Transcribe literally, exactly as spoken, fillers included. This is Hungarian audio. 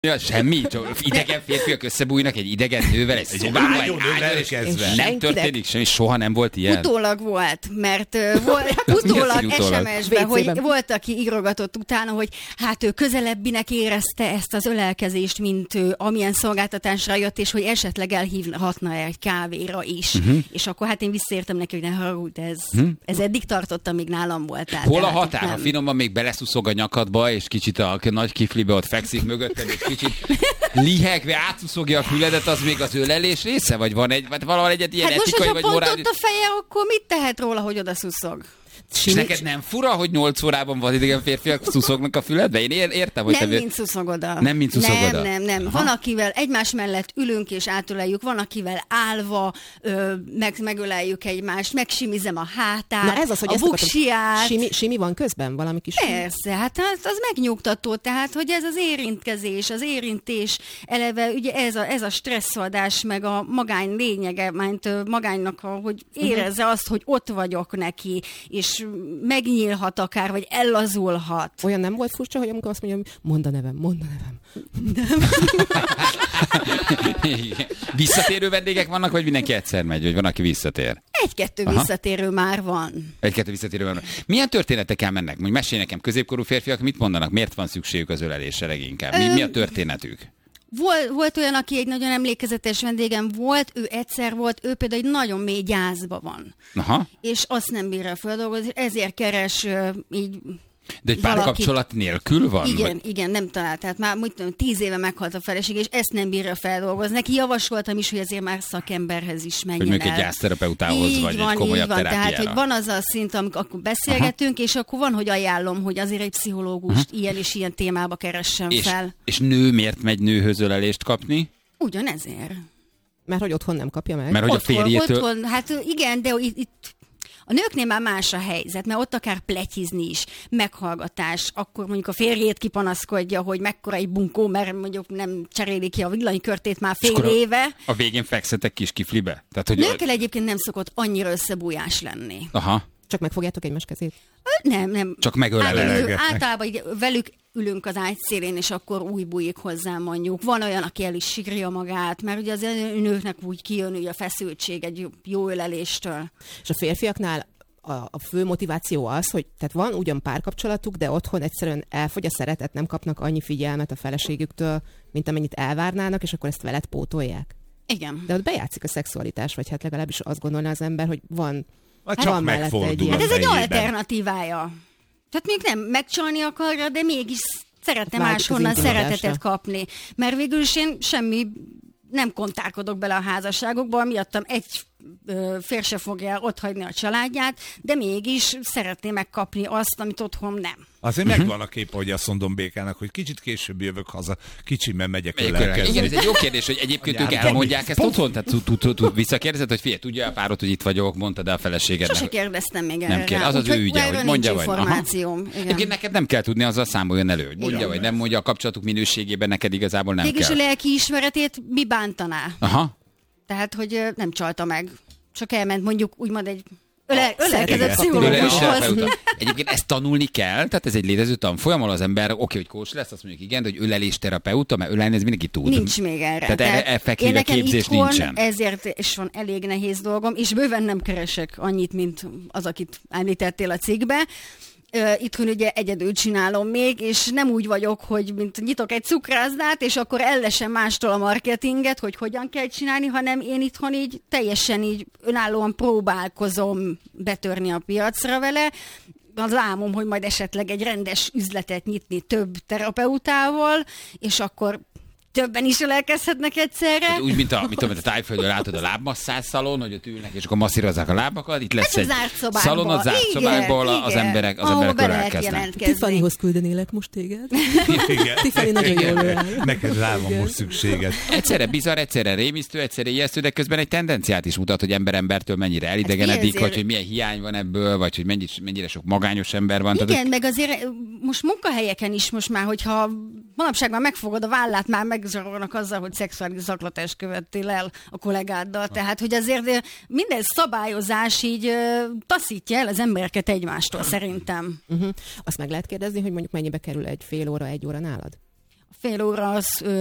Ja, semmi, csak idegen férfiak összebújnak egy idegen nővel, egy szobában, egy ágyon, nem történik semmi, soha nem volt ilyen. Utólag volt, mert uh, volt, utólag es em es-ben, hogy volt, aki írogatott utána, hogy hát ő közelebbinek érezte ezt az ölelkezést, mint ő, amilyen szolgáltatásra jött, és hogy esetleg elhívhatna egy kávéra is. Uh-huh. És akkor hát én visszaértem neki, hogy ne haragudj, ez, uh-huh. ez eddig tartott, amíg nálam voltál. Hol a határ? Ha finoman még beleszuszog a nyakadba, és kicsit a nagy kiflibe ott fekszik mögötted, és kicsit lihegve átszuszogja a füledet, az még az ölelés része? Vagy van egy, vagy valahol egyet ilyen hát etikai, most, vagy morális? Hát most, ha pont ott a feje, akkor mit tehet róla, hogy oda szuszog? És neked nem fura, hogy nyolc órában van idegen férfiak szuszognak a füledbe? Én értem, hogy... Nem, te... mint szuszogoda. Nem, mint szuszogoda. Nem, nem, nem. Aha. Van, akivel egymás mellett ülünk és átöleljük, van, akivel állva ö, meg, megöleljük egymást, megsimizem a hátát, na ez az, hogy a buksiját. Simi, simi van közben? Valami kis Persze, hát az, az megnyugtató, tehát, hogy ez az érintkezés, az érintés, eleve ugye ez a, ez a stresszoldás, meg a magány lényege, mint magánynak, a, hogy érezze azt, hogy ott vagyok neki, és megnyílhat akár, vagy ellazulhat. Olyan nem volt furcsa, hogy amikor azt mondja, hogy mondd a nevem, mondd a nevem. Nem. Visszatérő vendégek vannak, vagy mindenki egyszer megy, vagy van, aki visszatér? Egy-kettő Aha. visszatérő már van. Egy-kettő visszatérő már van. Milyen történetekkel mennek? Mondj, mesélj nekem, középkorú férfiak mit mondanak? Miért van szükségük az ölelésre leginkább? Mi, mi a történetük? Volt, volt olyan, aki egy nagyon emlékezetes vendégem volt, ő egyszer volt, ő például egy nagyon mély gyászba van. Aha. És azt nem bírja feldolgozni, ezért keres így... De egy párkapcsolat nélkül van? Igen, vagy? igen, nem talált. Tehát már úgy tudom, tíz éve meghalt a feleség, és ezt nem bírja feldolgozni. Neki javasoltam is, hogy azért már szakemberhez is menjen hogy el. Hogy egy gyászterapeutához, így vagy van, egy komolyabb van. terápiára. Tehát, hogy van az a szint, amikor akkor beszélgetünk, Aha. és akkor van, hogy ajánlom, hogy azért egy pszichológust Aha. ilyen és ilyen témába keressen és, fel. És nő miért megy nőhöz ölelést kapni? Ugyanezért. Mert hogy otthon nem kapja meg? Mert hogy otthon, a férjétől... Otthon, hát igen, de itt... itt a nőknél már más a helyzet, mert ott akár pletyizni is, meghallgatás, akkor mondjuk a férjét kipanaszkodja, hogy mekkora egy bunkó, mert mondjuk nem cseréli ki a villanykörtét már fél a, éve. A végén fekszetek kis kiflibe? Tehát, hogy nőkkel egyébként nem szokott annyira összebújás lenni. Aha. Csak megfogjátok egymás kezét? Nem, nem. Csak megölelgetnek. Általában velük ülünk az ágy szélén, és akkor új bújik hozzám mondjuk. Van olyan, aki el is sírja magát, mert ugye az nőknek úgy kijön ugye a feszültség egy jó öleléstől. És a férfiaknál a, a fő motiváció az, hogy tehát van ugyan párkapcsolatuk, de otthon egyszerűen elfogy a szeretet, nem kapnak annyi figyelmet a feleségüktől, mint amennyit elvárnának, és akkor ezt veled pótolják. Igen. De ott bejátszik a szexualitás, vagy hát legalábbis azt gondolná az ember, hogy van... Hát csak megfordul. Hát ez egy alternatívája. Tehát még nem megcsalni akarja, de mégis szeretne hát máshonnan szeretetet kapni. Mert végül is én semmi nem kontárkodok bele a házasságokba, miattam egy férj se fogja otthagyni a családját, de mégis szeretné megkapni azt, amit otthon nem. Azért uh-huh. megvan a kép, hogy azt mondom Békának, hogy kicsit később jövök haza, kicsimben megyek ölelkezni. Igen, ez egy jó kérdés, hogy egyébként ők elmondják ezt otthon? Tehát visszakérdezed, hogy figyelj, tudja a párod, hogy itt vagyok, mondtad el a feleségednek. Sose kérdeztem még erre. Nem kérdez, az az ő ügye, hogy mondja vagy. Egyébként neked nem kell tudni, azzal számoljon elő, hogy mondja vagy nem mondja, a kapcsolatuk minőségében neked igazából nem kell. Mégis a lelki ismeretét mi bántaná? Aha. Tehát, hogy nem csalta meg. Csak elment mondjuk úgymond egy öle, ölelkezett pszichológushoz. Egyébként ezt tanulni kell, tehát ez egy létező tanfolyam, ahol az ember oké, hogy kós lesz, azt mondjuk igen, de hogy ölelésterapeuta, mert ölelni ez mindenki tud. Nincs még erre. Tehát, tehát effektíve képzés itthon, nincsen. Ezért is van elég nehéz dolgom, és bőven nem keresek annyit, mint az, akit említettél a cikkbe. Itthon ugye egyedül csinálom még, és nem úgy vagyok, hogy mint nyitok egy cukrászdát, és akkor ellesem mástól a marketinget, hogy hogyan kell csinálni, hanem én itthon így teljesen így önállóan próbálkozom betörni a piacra vele. Az álmom, hogy majd esetleg egy rendes üzletet nyitni több terapeutával, és akkor többen is ölelkezhetnek egyszerre. Hát úgy, mint a, mint a Tájföldön látod a lábmasszázs szalon, hogy ott ülnek, és akkor masszírozzák a lábakat. Itt lesz egy szalon a zárt szobákból, az emberek, az emberek ölelkeznek. Tiffanyhoz küldenélek most téged. Igen. Tiffany nagyon jól ölel. Neked rá van most szükséged. Egyszerre bizarr, egyszerre rémisztő, egyszerre ijesztő, de közben egy tendenciát is mutat, hogy ember embertől mennyire elidegenedik, vagy hogy milyen hiány van ebből, vagy hogy mennyire, mennyire sok magányos ember van. Igen, Tehát, meg azért most munkahelyeken is most már, hogyha manapság már megfogod a vállát, már megzsarolnak azzal, hogy szexuális zaklatást követtél el a kollégáddal. Tehát, hogy azért minden szabályozás így taszítja el az embereket egymástól, szerintem. Uh-huh. Azt meg lehet kérdezni, hogy mondjuk mennyibe kerül egy fél óra, egy óra nálad? A fél óra az